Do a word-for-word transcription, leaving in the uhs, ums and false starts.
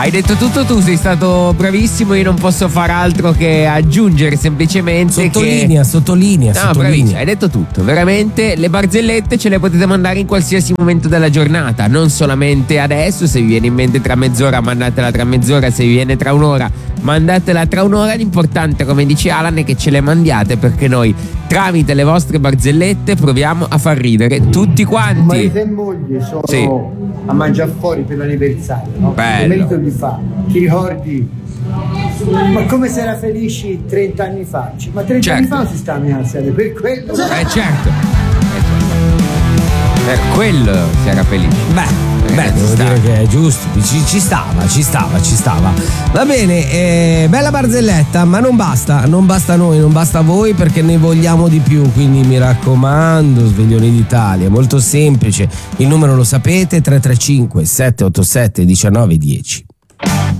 Hai detto tutto tu, sei stato bravissimo, io non posso far altro che aggiungere semplicemente sottolinea, che... sottolinea, No, sottolinea. bravissimo, hai detto tutto, veramente le barzellette ce le potete mandare in qualsiasi momento della giornata, non solamente adesso, se vi viene in mente tra mezz'ora mandatela tra mezz'ora, se vi viene tra un'ora mandatela tra un'ora, l'importante come dice Alan è che ce le mandiate perché noi tramite le vostre barzellette proviamo a far ridere tutti quanti. Marito e moglie sono Sì. a mangiare fuori per l'anniversario, no? Bello. Il marito gli fa, ti ricordi? Ma come si era felici trenta anni fa? Ma trenta Certo. anni fa si sta a mia serie, per quello. Eh certo, per quello si era felice. Beh, Eh, beh, ci devo sta. dire che è giusto, ci, ci stava, ci stava, ci stava. Va bene, eh, bella barzelletta, ma non basta, non basta a noi, non basta a voi perché ne vogliamo di più, quindi mi raccomando, Sveglioni d'Italia, molto semplice, il numero lo sapete, tre tre cinque sette otto sette uno nove uno zero.